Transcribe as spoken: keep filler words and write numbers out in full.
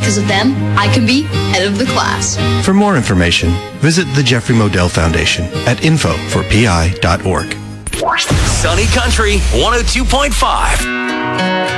because of them, I can be head of the class. For more information, visit the Jeffrey Modell Foundation at info for p i dot org. Sunny Country one oh two point five.